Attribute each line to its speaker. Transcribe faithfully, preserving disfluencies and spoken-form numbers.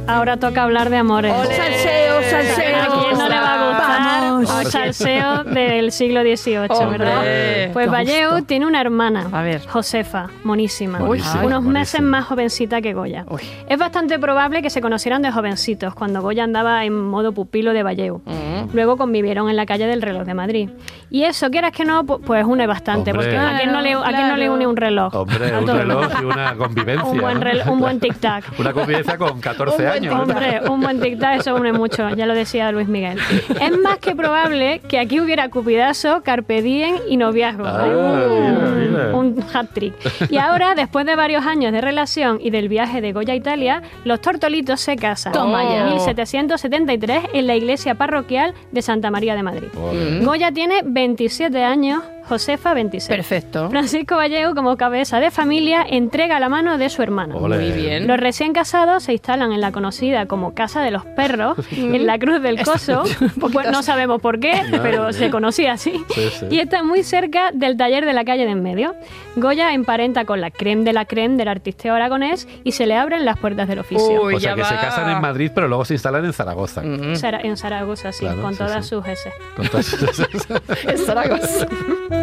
Speaker 1: Ahora toca hablar de amores.
Speaker 2: ¡Olé! Salseo, salseo.
Speaker 1: ¿A quién no le va a gustar
Speaker 2: Vamos.
Speaker 1: un salseo del siglo dieciocho,
Speaker 2: Hombre,
Speaker 1: verdad? Pues
Speaker 2: qué
Speaker 1: Vallejo
Speaker 2: gusto.
Speaker 1: tiene una hermana,
Speaker 2: A ver.
Speaker 1: Josefa, monísima,
Speaker 3: Buenísima,
Speaker 1: unos
Speaker 3: buenísima.
Speaker 1: meses más jovencita que Goya.
Speaker 2: Uy.
Speaker 1: Es bastante probable que se conocieran de jovencitos, cuando Goya andaba en modo pupilo de Vallejo.
Speaker 2: Mm.
Speaker 1: Luego convivieron en la calle del Reloj de Madrid. Y eso, quieras que no, pu- pues une bastante,
Speaker 3: Hombre.
Speaker 1: porque ¿a quién no le, a quién no le
Speaker 2: Claro.
Speaker 1: une un reloj?
Speaker 3: Hombre,
Speaker 1: A
Speaker 3: un
Speaker 1: todo el
Speaker 3: reloj
Speaker 1: mundo.
Speaker 3: y una convivencia.
Speaker 1: Un buen,
Speaker 3: ¿no?
Speaker 1: rel- un buen tic-tac.
Speaker 3: Una convivencia con catorce
Speaker 2: Un buen
Speaker 3: años. ¿no?
Speaker 1: Hombre, un buen tic-tac, eso une mucho, ya lo decía Luis Miguel. Es más que probable que aquí hubiera cupidazo, carpe diem y noviazgo.
Speaker 3: Ah,
Speaker 1: ¿eh?
Speaker 3: mira, mira.
Speaker 1: Un hat-trick. Y ahora, después de varios años de relación y del viaje de Goya a Italia, los tortolitos se casan.
Speaker 2: Toma ya.
Speaker 1: En mil setecientos setenta y tres en la iglesia parroquial de Santa María de Madrid.
Speaker 3: Ole.
Speaker 1: Goya tiene veintisiete años, Josefa veintiséis.
Speaker 2: Perfecto.
Speaker 1: Francisco Vallejo, como cabeza de familia, entrega la mano de su hermano.
Speaker 3: Ole.
Speaker 2: Muy bien.
Speaker 1: Los recién casados se instalan en la conocida como Casa de los Perros, en la Cruz del Coso. Pues no sabemos por qué, pero se conocía así.
Speaker 3: Sí, sí.
Speaker 1: Y está muy cerca del taller de la calle de en medio. Goya emparenta con la creme de la creme del artisteo aragonés y se le abren las puertas del oficio.
Speaker 2: Uy,
Speaker 3: O sea,
Speaker 2: ya
Speaker 3: que se
Speaker 2: va.
Speaker 3: casan en Madrid, pero luego se instalan en Zaragoza.
Speaker 2: Mm.
Speaker 1: Zara- En Zaragoza, sí,
Speaker 3: Claro,
Speaker 1: con
Speaker 3: sí,
Speaker 1: todas
Speaker 3: sí.
Speaker 1: sus S.
Speaker 3: Con todas esas-
Speaker 2: Es Zaragoza.